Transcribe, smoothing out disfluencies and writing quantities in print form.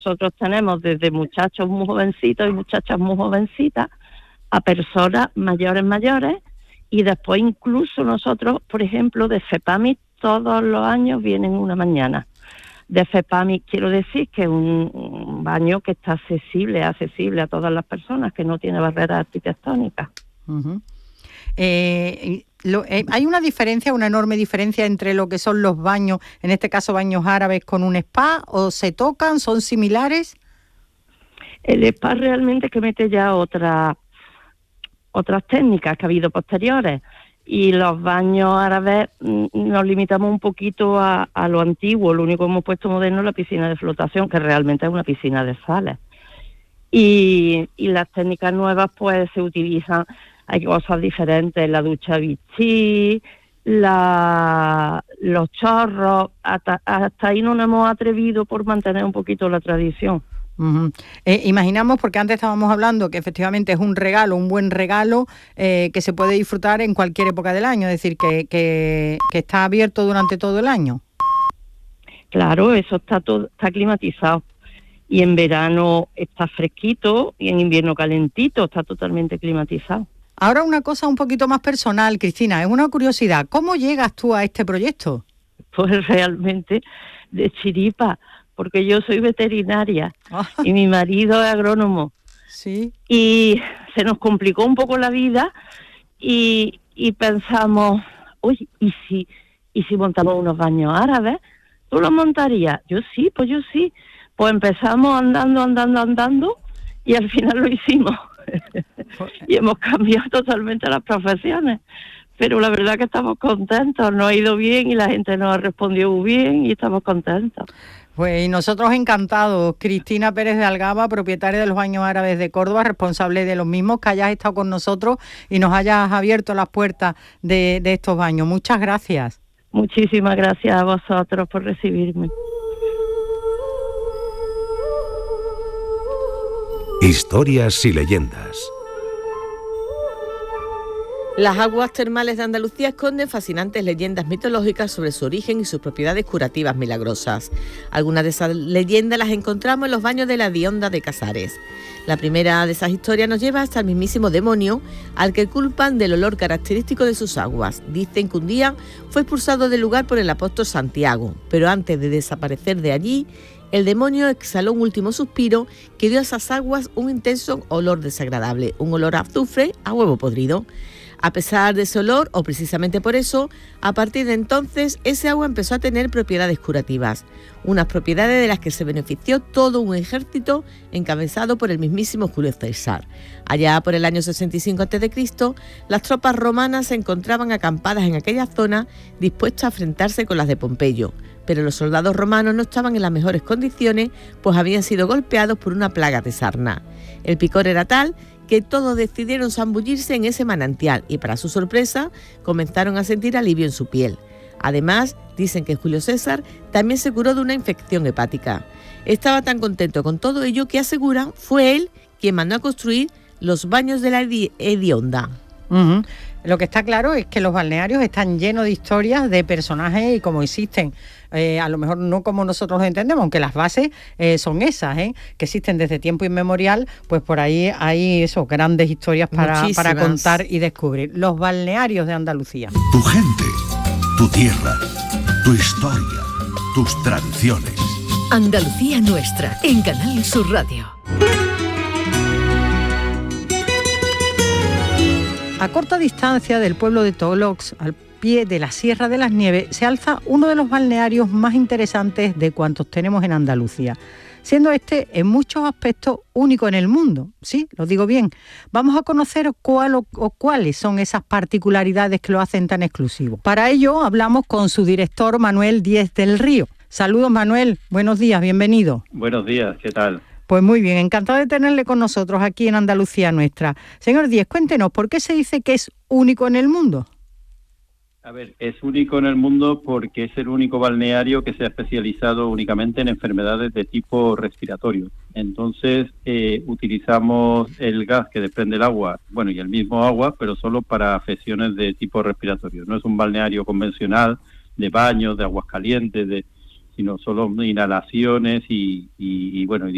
Nosotros tenemos desde muchachos muy jovencitos y muchachas muy jovencitas a personas mayores, y después incluso nosotros, por ejemplo, de FEPAMI todos los años vienen una mañana. De FEPAMI quiero decir que es un baño que está accesible a todas las personas, que no tiene barreras arquitectónicas. Uh-huh. Hay una diferencia, una enorme diferencia entre lo que son los baños, en este caso baños árabes con un spa, o se tocan, son similares. El spa realmente que mete ya otras técnicas que ha habido posteriores, y los baños árabes nos limitamos un poquito a lo antiguo. Lo único que hemos puesto moderno es la piscina de flotación, que realmente es una piscina de sales, y las técnicas nuevas pues se utilizan. Hay cosas diferentes, la ducha Vichy, los chorros, hasta ahí no nos hemos atrevido por mantener un poquito la tradición. Uh-huh. Imaginamos, porque antes estábamos hablando que efectivamente es un regalo, un buen regalo que se puede disfrutar en cualquier época del año, es decir, que está abierto durante todo el año. Claro, eso está climatizado, y en verano está fresquito y en invierno calentito, está totalmente climatizado. Ahora una cosa un poquito más personal, Cristina, es una curiosidad. ¿Cómo llegas tú a este proyecto? Pues realmente de chiripa, porque yo soy veterinaria y mi marido es agrónomo. Sí. Y se nos complicó un poco la vida y pensamos, oye, ¿y si montamos unos baños árabes? ¿Tú los montarías? Yo sí. Pues empezamos andando y al final lo hicimos. Y hemos cambiado totalmente las profesiones, pero la verdad que estamos contentos, nos ha ido bien y la gente nos ha respondido muy bien y estamos contentos. Pues y nosotros encantados. Cristina Pérez de Algaba, propietaria de los Baños Árabes de Córdoba, responsable de los mismos, que hayas estado con nosotros y nos hayas abierto las puertas de estos baños. Muchas gracias. Muchísimas gracias a vosotros por recibirme. Historias y leyendas. Las aguas termales de Andalucía esconden fascinantes leyendas mitológicas sobre su origen y sus propiedades curativas milagrosas. Algunas de esas leyendas las encontramos en los baños de la Dionda de Casares. La primera de esas historias nos lleva hasta el mismísimo demonio, al que culpan del olor característico de sus aguas. Dicen que un día fue expulsado del lugar por el apóstol Santiago, pero antes de desaparecer de allí, el demonio exhaló un último suspiro que dio a esas aguas un intenso olor desagradable, un olor a azufre, a huevo podrido. A pesar de ese olor, o precisamente por eso, a partir de entonces ese agua empezó a tener propiedades curativas, unas propiedades de las que se benefició todo un ejército encabezado por el mismísimo Julio César. Allá por el año 65 a.C., las tropas romanas se encontraban acampadas en aquella zona dispuestas a enfrentarse con las de Pompeyo, pero los soldados romanos no estaban en las mejores condiciones, pues habían sido golpeados por una plaga de sarna. El picor era tal que todos decidieron zambullirse en ese manantial y, para su sorpresa, comenzaron a sentir alivio en su piel. Además, dicen que Julio César también se curó de una infección hepática. Estaba tan contento con todo ello que aseguran fue él quien mandó a construir los baños de la Hedionda. Uh-huh. Lo que está claro es que los balnearios están llenos de historias, de personajes, y como existen, a lo mejor no como nosotros lo entendemos, aunque las bases son esas, que existen desde tiempo inmemorial, pues por ahí hay grandes historias para contar y descubrir. Los balnearios de Andalucía. Tu gente, tu tierra, tu historia, tus tradiciones. Andalucía Nuestra, en Canal Sur Radio. A corta distancia del pueblo de Tolox, al pie de la Sierra de las Nieves, se alza uno de los balnearios más interesantes de cuantos tenemos en Andalucía, siendo este en muchos aspectos único en el mundo. Sí, lo digo bien. Vamos a conocer cuáles son esas particularidades que lo hacen tan exclusivo. Para ello hablamos con su director, Manuel Díez del Río. Saludos, Manuel. Buenos días, bienvenido. Buenos días, ¿qué tal? Pues muy bien, encantado de tenerle con nosotros aquí en Andalucía Nuestra. Señor Díez, cuéntenos, ¿por qué se dice que es único en el mundo? A ver, es único en el mundo porque es el único balneario que se ha especializado únicamente en enfermedades de tipo respiratorio. Entonces, utilizamos el gas que desprende el agua, y el mismo agua, pero solo para afecciones de tipo respiratorio. No es un balneario convencional de baños, de aguas calientes, sino solo inhalaciones y